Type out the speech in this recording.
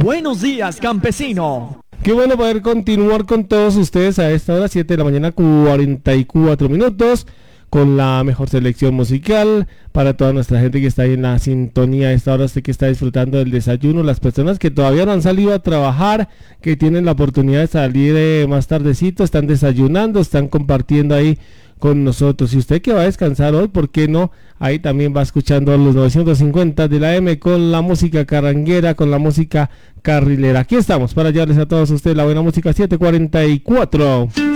Buenos días, campesino. Qué bueno poder continuar con todos ustedes a esta hora, 7 de la mañana, 44 minutos, con la mejor selección musical para toda nuestra gente que está ahí en la sintonía a esta hora, usted que está disfrutando del desayuno, las personas que todavía no han salido a trabajar, que tienen la oportunidad de salir más tardecito, están desayunando, están compartiendo ahí con nosotros. Y usted que va a descansar hoy, ¿por qué no? Ahí también va escuchando los 950 de la M con la música carranguera, con la música carrilera. Aquí estamos para llevarles a todos ustedes la buena música. 7:44.